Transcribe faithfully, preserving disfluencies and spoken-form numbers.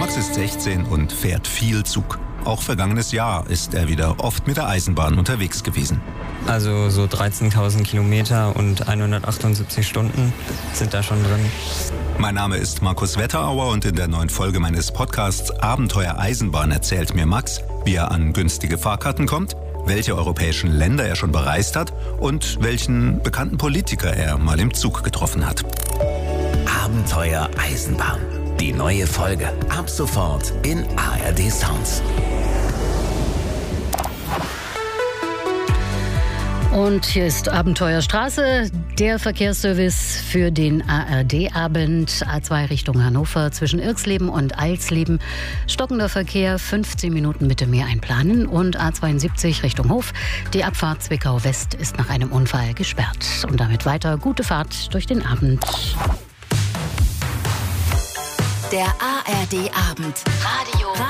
Max ist sechzehn und fährt viel Zug. Auch vergangenes Jahr ist er wieder oft mit der Eisenbahn unterwegs gewesen. Also so dreizehntausend Kilometer und hundertachtundsiebzig Stunden sind da schon drin. Mein Name ist Markus Wetterauer und in der neuen Folge meines Podcasts Abenteuer Eisenbahn erzählt mir Max, wie er an günstige Fahrkarten kommt, welche europäischen Länder er schon bereist hat und welchen bekannten Politiker er mal im Zug getroffen hat. Abenteuer Eisenbahn. Die neue Folge ab sofort in A R D Sounds. Und hier ist Abenteuerstraße, der Verkehrsservice für den A R D-Abend. A zwei Richtung Hannover zwischen Irxleben und Eilsleben. Stockender Verkehr, fünfzehn Minuten bitte mehr einplanen. Und A zweiundsiebzig Richtung Hof. Die Abfahrt Zwickau West ist nach einem Unfall gesperrt. Und damit weiter gute Fahrt durch den Abend. Der A R D-Abend. Radio